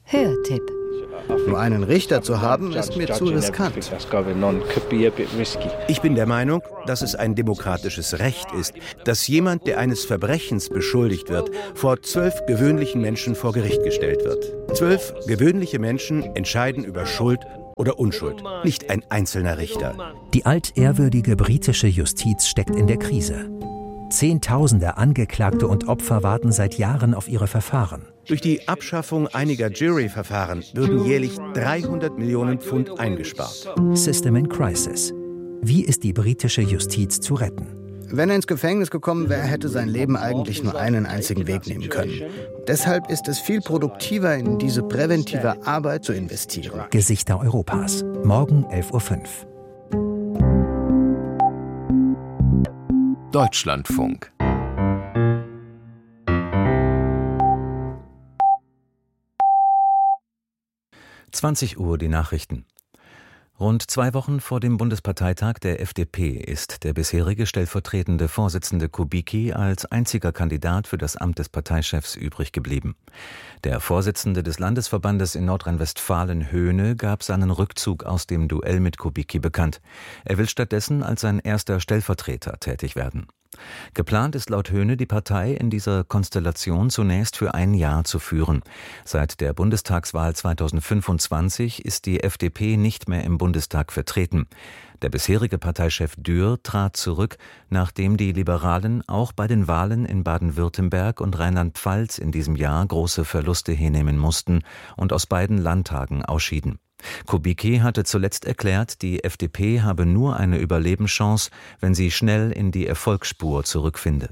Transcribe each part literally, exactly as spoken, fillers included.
Hörtipp. Nur einen Richter zu haben, ist mir zu riskant. Ich bin der Meinung, dass es ein demokratisches Recht ist, dass jemand, der eines Verbrechens beschuldigt wird, vor zwölf gewöhnlichen Menschen vor Gericht gestellt wird. Zwölf gewöhnliche Menschen entscheiden über Schuld oder Unschuld, nicht ein einzelner Richter. Die altehrwürdige britische Justiz steckt in der Krise. Zehntausende Angeklagte und Opfer warten seit Jahren auf ihre Verfahren. Durch die Abschaffung einiger Jury-Verfahren würden jährlich dreihundert Millionen Pfund eingespart. System in Crisis. Wie ist die britische Justiz zu retten? Wenn er ins Gefängnis gekommen wäre, hätte sein Leben eigentlich nur einen einzigen Weg nehmen können. Deshalb ist es viel produktiver, in diese präventive Arbeit zu investieren. Gesichter Europas. Morgen elf Uhr fünf. Deutschlandfunk. zwanzig Uhr die Nachrichten. Rund zwei Wochen vor dem Bundesparteitag der F D P ist der bisherige stellvertretende Vorsitzende Kubicki als einziger Kandidat für das Amt des Parteichefs übrig geblieben. Der Vorsitzende des Landesverbandes in Nordrhein-Westfalen, Höhne, gab seinen Rückzug aus dem Duell mit Kubicki bekannt. Er will stattdessen als sein erster Stellvertreter tätig werden. Geplant ist laut Höhne, die Partei in dieser Konstellation zunächst für ein Jahr zu führen. Seit der Bundestagswahl zweitausendfünfundzwanzig ist die F D P nicht mehr im Bundestag vertreten. Der bisherige Parteichef Dürr trat zurück, nachdem die Liberalen auch bei den Wahlen in Baden-Württemberg und Rheinland-Pfalz in diesem Jahr große Verluste hinnehmen mussten und aus beiden Landtagen ausschieden. Kubicki hatte zuletzt erklärt, die F D P habe nur eine Überlebenschance, wenn sie schnell in die Erfolgsspur zurückfinde.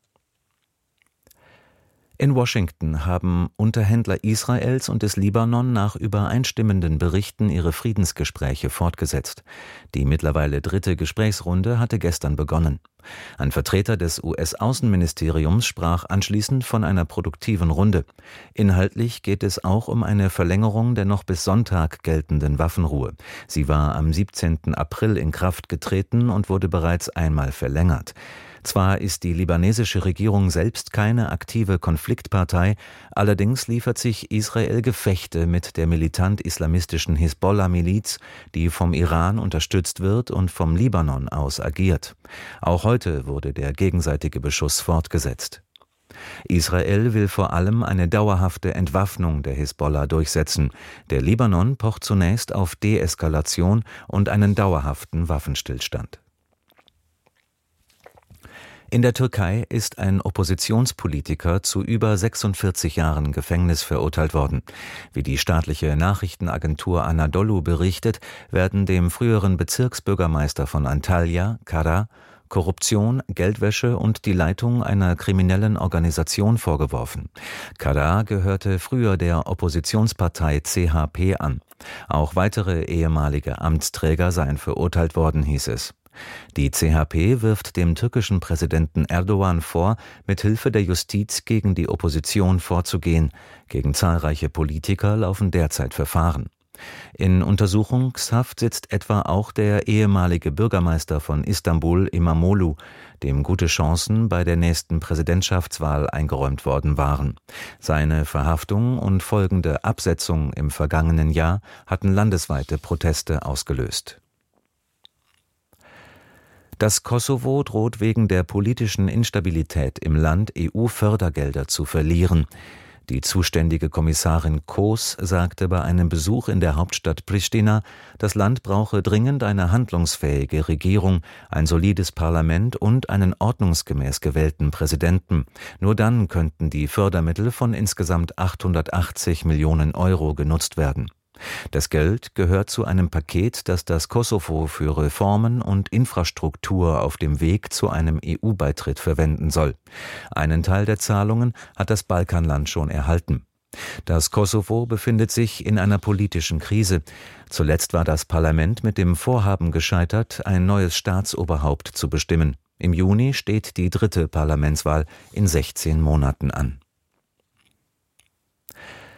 In Washington haben Unterhändler Israels und des Libanon nach übereinstimmenden Berichten ihre Friedensgespräche fortgesetzt. Die mittlerweile dritte Gesprächsrunde hatte gestern begonnen. Ein Vertreter des U S-Außenministeriums sprach anschließend von einer produktiven Runde. Inhaltlich geht es auch um eine Verlängerung der noch bis Sonntag geltenden Waffenruhe. Sie war am siebzehnten April in Kraft getreten und wurde bereits einmal verlängert. Zwar ist die libanesische Regierung selbst keine aktive Konfliktpartei, allerdings liefert sich Israel Gefechte mit der militant-islamistischen Hisbollah-Miliz, die vom Iran unterstützt wird und vom Libanon aus agiert. Auch heute wurde der gegenseitige Beschuss fortgesetzt. Israel will vor allem eine dauerhafte Entwaffnung der Hisbollah durchsetzen. Der Libanon pocht zunächst auf Deeskalation und einen dauerhaften Waffenstillstand. In der Türkei ist ein Oppositionspolitiker zu über sechsundvierzig Jahren Gefängnis verurteilt worden. Wie die staatliche Nachrichtenagentur Anadolu berichtet, werden dem früheren Bezirksbürgermeister von Antalya, Kara, Korruption, Geldwäsche und die Leitung einer kriminellen Organisation vorgeworfen. Kara gehörte früher der Oppositionspartei C H P an. Auch weitere ehemalige Amtsträger seien verurteilt worden, hieß es. Die C H P wirft dem türkischen Präsidenten Erdogan vor, mit Hilfe der Justiz gegen die Opposition vorzugehen. Gegen zahlreiche Politiker laufen derzeit Verfahren. In Untersuchungshaft sitzt etwa auch der ehemalige Bürgermeister von Istanbul, İmamoğlu, dem gute Chancen bei der nächsten Präsidentschaftswahl eingeräumt worden waren. Seine Verhaftung und folgende Absetzung im vergangenen Jahr hatten landesweite Proteste ausgelöst. Das Kosovo droht wegen der politischen Instabilität im Land E U-Fördergelder zu verlieren. Die zuständige Kommissarin Kos sagte bei einem Besuch in der Hauptstadt Pristina, das Land brauche dringend eine handlungsfähige Regierung, ein solides Parlament und einen ordnungsgemäß gewählten Präsidenten. Nur dann könnten die Fördermittel von insgesamt achthundertachtzig Millionen Euro genutzt werden. Das Geld gehört zu einem Paket, das das Kosovo für Reformen und Infrastruktur auf dem Weg zu einem E U-Beitritt verwenden soll. Einen Teil der Zahlungen hat das Balkanland schon erhalten. Das Kosovo befindet sich in einer politischen Krise. Zuletzt war das Parlament mit dem Vorhaben gescheitert, ein neues Staatsoberhaupt zu bestimmen. Im Juni steht die dritte Parlamentswahl in sechzehn Monaten an.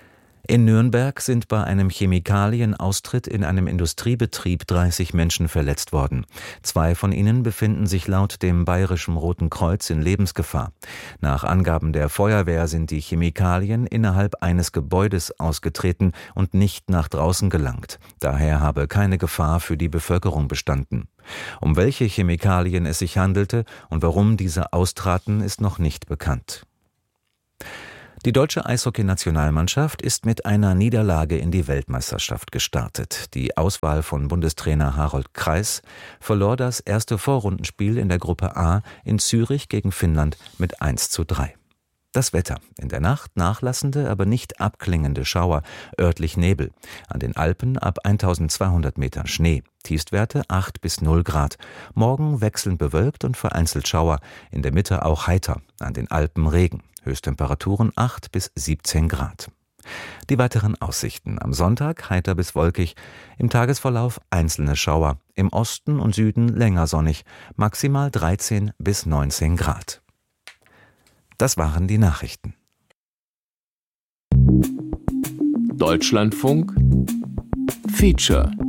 In Nürnberg sind bei einem Chemikalienaustritt in einem Industriebetrieb dreißig Menschen verletzt worden. Zwei von ihnen befinden sich laut dem Bayerischen Roten Kreuz in Lebensgefahr. Nach Angaben der Feuerwehr sind die Chemikalien innerhalb eines Gebäudes ausgetreten und nicht nach draußen gelangt. Daher habe keine Gefahr für die Bevölkerung bestanden. Um welche Chemikalien es sich handelte und warum diese austraten, ist noch nicht bekannt. Die deutsche Eishockey-Nationalmannschaft ist mit einer Niederlage in die Weltmeisterschaft gestartet. Die Auswahl von Bundestrainer Harold Kreis verlor das erste Vorrundenspiel in der Gruppe A in Zürich gegen Finnland mit eins zu drei. Das Wetter: in der Nacht nachlassende, aber nicht abklingende Schauer, örtlich Nebel. An den Alpen ab eintausendzweihundert Metern Schnee. Tiefstwerte acht bis null Grad. Morgen wechselnd bewölkt und vereinzelt Schauer. In der Mitte auch heiter. An den Alpen Regen. Höchsttemperaturen acht bis siebzehn Grad. Die weiteren Aussichten: am Sonntag heiter bis wolkig, im Tagesverlauf einzelne Schauer, im Osten und Süden länger sonnig, maximal dreizehn bis neunzehn Grad. Das waren die Nachrichten. Deutschlandfunk Feature